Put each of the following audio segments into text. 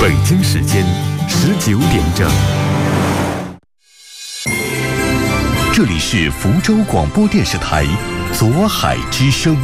北京时间19点整，这里是福州广播电视台左海之声。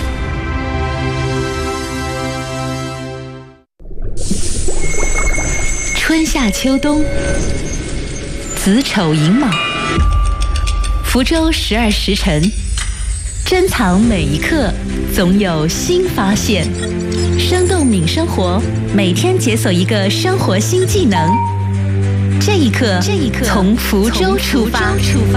春夏秋冬，子丑寅卯，福州12时辰，珍藏每一刻，总有新发现。生动敏生活，每天解锁一个生活新技能。这一刻，从福州出发。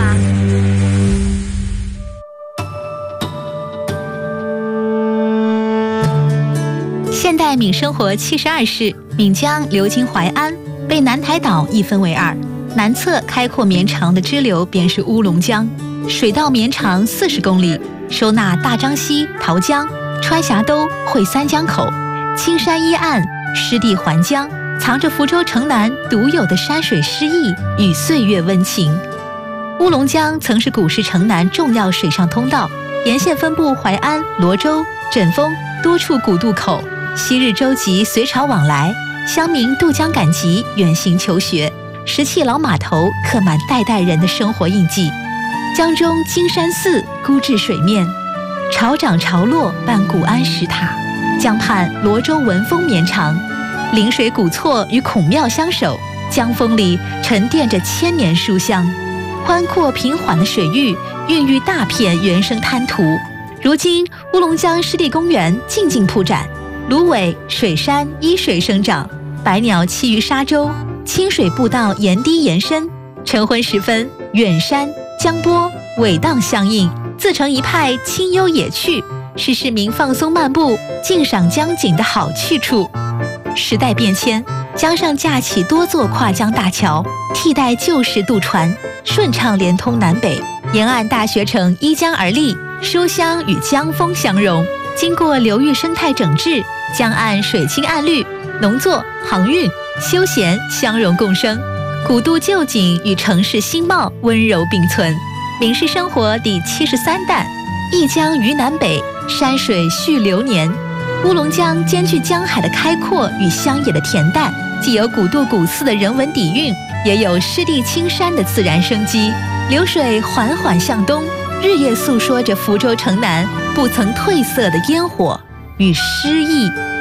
现代闽生活72市，闽江流经淮安，被南台岛一分为二。南侧开阔绵长的支流便是乌龙江，水道绵长40公里，收纳大漳溪、桃江、川峡兜、会三江口。青山依岸，湿地环江，藏着福州城南独有的山水诗意与岁月温情。乌龙江曾是古时城南重要水上通道，沿线分布淮安、罗州、枕风多处古渡口。昔日舟楫随潮往来，乡民渡江赶集，远行求学。石砌老码头刻满代代人的生活印记。江中金山寺孤至水面，潮涨潮落伴古安石塔。江畔罗州文风绵长，临水古厝与孔庙相守，江风里沉淀着千年书香。宽阔平缓的水域孕育大片原生滩涂。如今乌龙江湿地公园静静铺展，芦苇、水杉依水生长，百鸟栖于沙洲，清水步道沿堤延伸。晨昏时分，远山、江波、苇荡相映，自成一派清幽野趣，是市民放松漫步、静赏江景的好去处。时代变迁，江上架起多座跨江大桥，替代旧时渡船，顺畅连通南北。沿岸大学城依江而立，书香与江风相融。经过流域生态整治，江岸水清岸绿，农作、航运、休闲相融共生，古都旧景与城市新貌温柔并存。闽式生活第73弹，一江于南北，山水续流年。乌龙江兼具江海的开阔与乡野的恬淡，既有古渡古寺的人文底蕴，也有湿地青山的自然生机。流水缓缓向东，日夜诉说着福州城南不曾褪色的烟火与诗意。